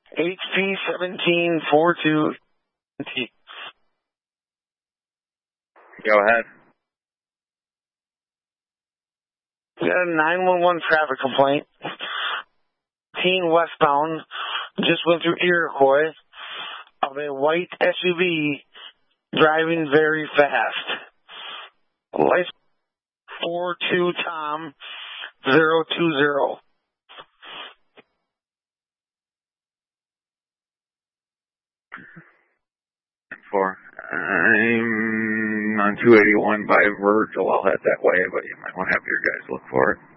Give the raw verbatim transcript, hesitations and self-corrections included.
H P seventeen forty-two. Go ahead. We got a nine one one traffic complaint. Teen westbound just went through Iroquois of a white S U V driving very fast. License four two Tom zero two zero. For I'm on two eighty-one by Virgil. I'll head that way, but you might want to have your guys look for it.